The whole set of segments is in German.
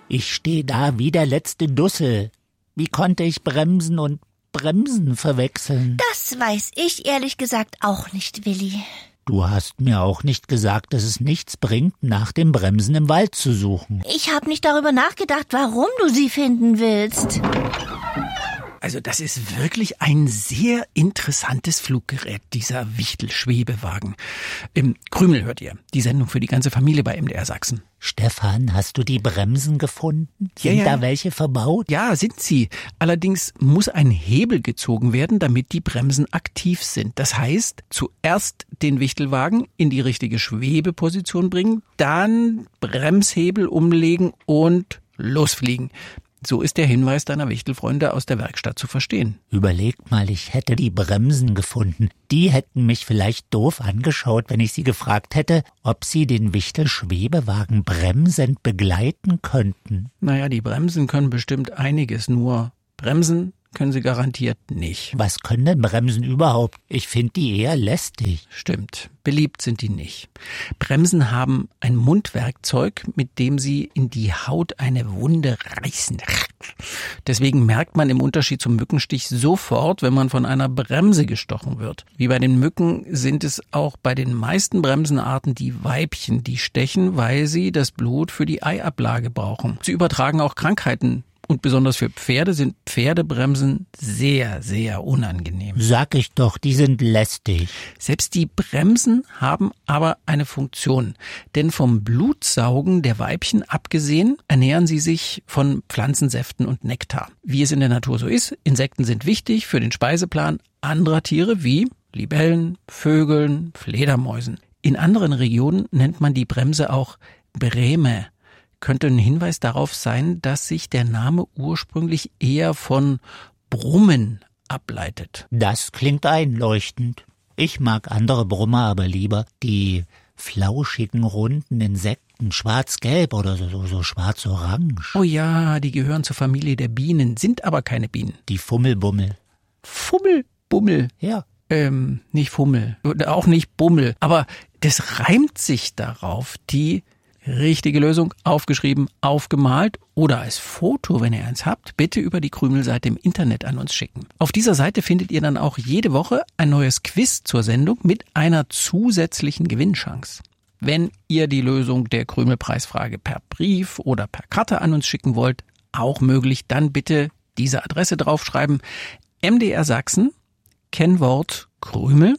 Ich stehe da wie der letzte Dussel. Wie konnte ich Bremsen und Bremsen verwechseln? Das weiß ich ehrlich gesagt auch nicht, Willi. Du hast mir auch nicht gesagt, dass es nichts bringt, nach dem Bremsen im Wald zu suchen. Ich habe nicht darüber nachgedacht, warum du sie finden willst. Also das ist wirklich ein sehr interessantes Fluggerät, dieser Wichtel-Schwebewagen. Krümel hört ihr, die Sendung für die ganze Familie bei MDR Sachsen. Stefan, hast du die Bremsen gefunden? Sind da welche verbaut? Ja, sind sie. Allerdings muss ein Hebel gezogen werden, damit die Bremsen aktiv sind. Das heißt, zuerst den Wichtelwagen in die richtige Schwebeposition bringen, dann Bremshebel umlegen und losfliegen. So ist der Hinweis deiner Wichtelfreunde aus der Werkstatt zu verstehen. Überleg mal, ich hätte die Bremsen gefunden. Die hätten mich vielleicht doof angeschaut, wenn ich sie gefragt hätte, ob sie den Wichtel-Schwebewagen bremsend begleiten könnten. Naja, die Bremsen können bestimmt einiges, nur bremsen können sie garantiert nicht. Was können denn Bremsen überhaupt? Ich finde die eher lästig. Stimmt, beliebt sind die nicht. Bremsen haben ein Mundwerkzeug, mit dem sie in die Haut eine Wunde reißen. Deswegen merkt man im Unterschied zum Mückenstich sofort, wenn man von einer Bremse gestochen wird. Wie bei den Mücken sind es auch bei den meisten Bremsenarten die Weibchen, die stechen, weil sie das Blut für die Eiablage brauchen. Sie übertragen auch Krankheiten. Und besonders für Pferde sind Pferdebremsen sehr, sehr unangenehm. Sag ich doch, die sind lästig. Selbst die Bremsen haben aber eine Funktion. Denn vom Blutsaugen der Weibchen abgesehen, ernähren sie sich von Pflanzensäften und Nektar. Wie es in der Natur so ist, Insekten sind wichtig für den Speiseplan anderer Tiere wie Libellen, Vögeln, Fledermäusen. In anderen Regionen nennt man die Bremse auch Breme. Könnte ein Hinweis darauf sein, dass sich der Name ursprünglich eher von Brummen ableitet. Das klingt einleuchtend. Ich mag andere Brummer aber lieber. Die flauschigen, runden Insekten, schwarz-gelb oder so schwarz-orange. Oh ja, die gehören zur Familie der Bienen, sind aber keine Bienen. Die Fummelbummel. Fummelbummel? Ja. Nicht Fummel, auch nicht Bummel. Aber das reimt sich darauf, die richtige Lösung, aufgeschrieben, aufgemalt oder als Foto, wenn ihr eins habt, bitte über die Krümelseite im Internet an uns schicken. Auf dieser Seite findet ihr dann auch jede Woche ein neues Quiz zur Sendung mit einer zusätzlichen Gewinnchance. Wenn ihr die Lösung der Krümelpreisfrage per Brief oder per Karte an uns schicken wollt, auch möglich, dann bitte diese Adresse draufschreiben. MDR Sachsen, Kennwort Krümel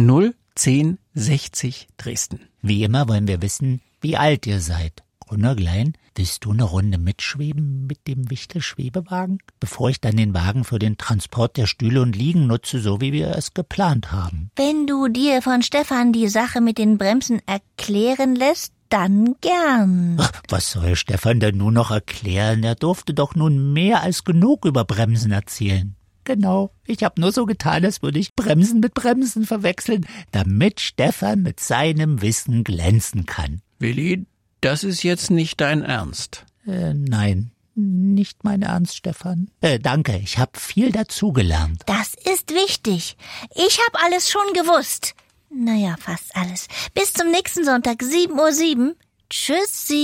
01060 Dresden. Wie immer wollen wir wissen, wie alt ihr seid. Gunnar Klein, willst du eine Runde mitschweben mit dem Wichtel-Schwebewagen? Bevor ich dann den Wagen für den Transport der Stühle und Liegen nutze, so wie wir es geplant haben. Wenn du dir von Stefan die Sache mit den Bremsen erklären lässt, dann gern. Was soll Stefan denn nun noch erklären? Er durfte doch nun mehr als genug über Bremsen erzählen. Genau, ich habe nur so getan, als würde ich Bremsen mit Bremsen verwechseln, damit Stefan mit seinem Wissen glänzen kann. Willi, das ist jetzt nicht dein Ernst. Nein, nicht mein Ernst, Stefan. Danke, ich habe viel dazugelernt. Das ist wichtig. Ich habe alles schon gewusst. Naja, fast alles. Bis zum nächsten Sonntag, 7:07 Uhr. Tschüssi.